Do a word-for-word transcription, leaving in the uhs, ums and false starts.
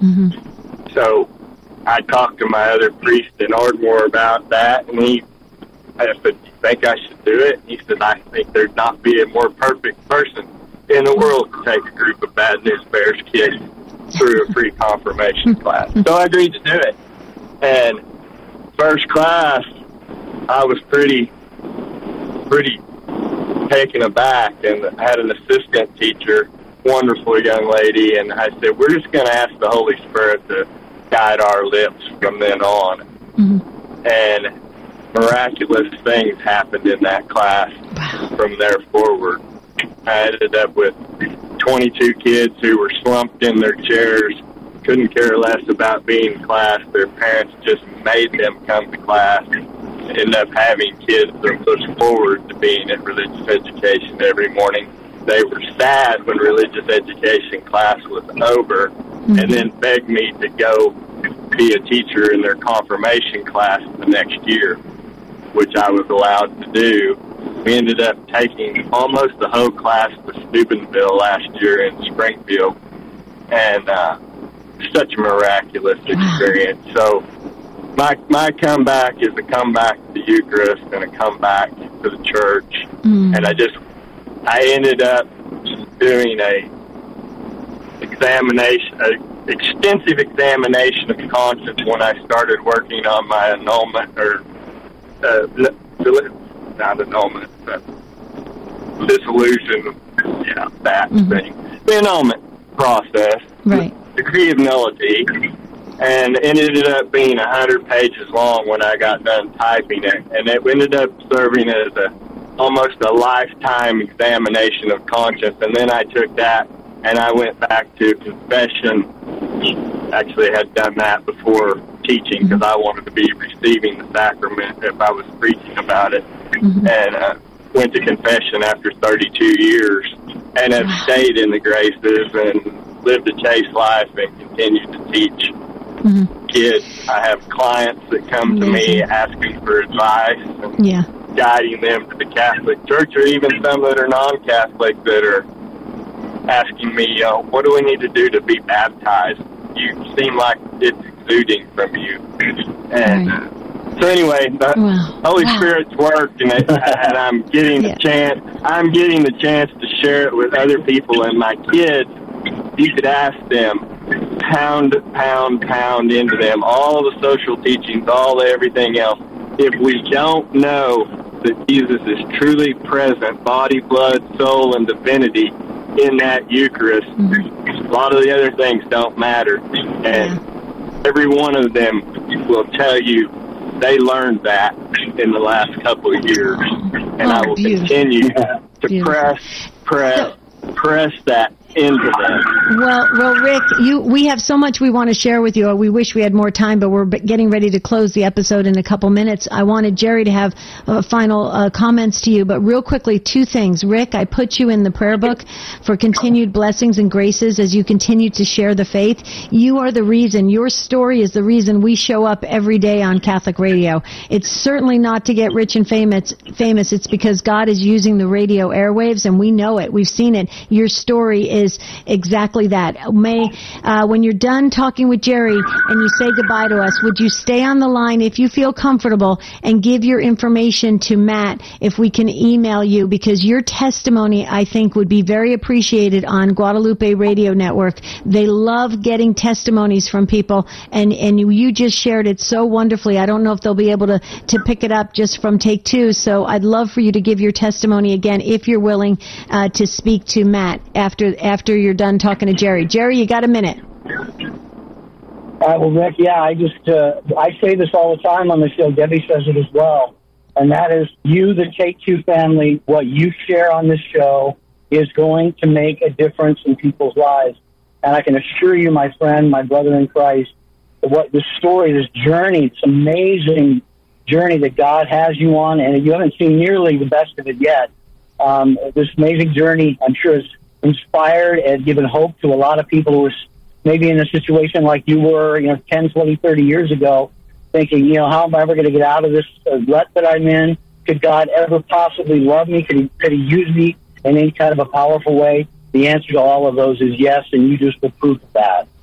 Mm-hmm. So I talked to my other priest in Ardmore about that, and he I said, "Do you think I should do it?" And he said, "I think there'd not be a more perfect person in the world to take a group of Bad News Bears kids through a free confirmation class." So I agreed to do it. And first class, I was pretty, pretty taken aback, and I had an assistant teacher, wonderful young lady, and I said, "We're just going to ask the Holy Spirit to guide our lips from then on." Mm-hmm. And miraculous things happened in that class from there forward. I ended up with twenty-two kids who were slumped in their chairs, couldn't care less about being in class. Their parents just made them come to class. Ended up having kids that looked forward to being at religious education every morning. They were sad when religious education class was over, mm-hmm. and then begged me to go be a teacher in their confirmation class the next year, which I was allowed to do. We ended up taking almost the whole class to Steubenville last year in Springfield, and uh, such a miraculous experience. So my my comeback is a comeback to the Eucharist and a comeback to the church. Mm. And I just I ended up doing a examination, a extensive examination of conscience when I started working on my annulment or uh, not annulment, but dissolution, yeah, that mm-hmm. thing, the annulment process, right? The decree of nullity, and it ended up being a hundred pages long when I got done typing it, and it ended up serving as a almost a lifetime examination of conscience. And then I took that and I went back to confession. Actually, I had done that before teaching because I wanted to be receiving the sacrament if I was preaching about it. Mm-hmm. And uh, went to confession after thirty-two years and have stayed in the graces and lived a chaste life and continued to teach mm-hmm. kids. I have clients that come to Amazing. me asking for advice and yeah. guiding them to the Catholic Church, or even some that are non-Catholic that are asking me, uh, what do we need to do to be baptized? You seem like it's exuding from you. And right. uh, so anyway, the wow. Holy wow. Spirit's worked, and, it, and I'm getting yeah. the chance. I'm getting the chance to share it with other people, and my kids. You could ask them, pound, pound, pound into them all the social teachings, all the everything else. If we don't know that Jesus is truly present, body, blood, soul, and divinity in that Eucharist, mm-hmm. a lot of the other things don't matter. And yeah. every one of them will tell you they learned that in the last couple of years. And oh, I will beautiful. continue to beautiful. press, press, press that into them. Well, well, Rick, you, we have so much we want to share with you. We wish we had more time, but we're getting ready to close the episode in a couple minutes. I wanted Jerry to have uh, final uh, comments to you, but real quickly, two things. Rick, I put you in the prayer book for continued blessings and graces as you continue to share the faith. You are the reason, your story is the reason we show up every day on Catholic radio. It's certainly not to get rich and famous, famous. It's because God is using the radio airwaves, and we know it. We've seen it. Your story is is exactly that. May, uh, when you're done talking with Jerry and you say goodbye to us, would you stay on the line if you feel comfortable and give your information to Matt if we can email you, because your testimony, I think, would be very appreciated on Guadalupe Radio Network. They love getting testimonies from people, and, and you just shared it so wonderfully. I don't know if they'll be able to, to pick it up just from take two, so I'd love for you to give your testimony again if you're willing uh, to speak to Matt after after you're done talking to Jerry. Jerry, you got a minute. Uh, well, Rick, yeah, I just, uh, I say this all the time on the show. Debbie says it as well. And that is, you, the Take Two family, what you share on this show is going to make a difference in people's lives. And I can assure you, my friend, my brother in Christ, that what this story, this journey, this amazing journey that God has you on, and you haven't seen nearly the best of it yet. Um, this amazing journey, I'm sure, is inspired and given hope to a lot of people who were maybe in a situation like you were, you know, ten, twenty, thirty years ago, thinking, you know, how am I ever going to get out of this uh, rut that I'm in? Could God ever possibly love me? Could he, could he use me in any kind of a powerful way? The answer to all of those is yes, and you just were proof of that.